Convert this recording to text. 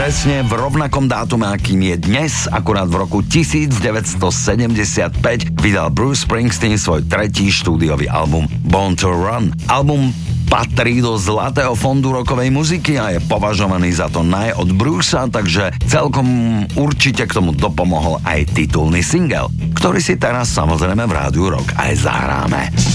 presne v rovnakom dátume, akým je dnes, akurát v roku 1975 vydal Bruce Springsteen svoj tretí štúdiový album Born to Run. Album patrí do zlatého fondu rockovej muziky a je považovaný za to od Brucea, takže celkom určite k tomu dopomohol aj titulný single, ktorý si teraz samozrejme v Rádiu Rock aj zahráme.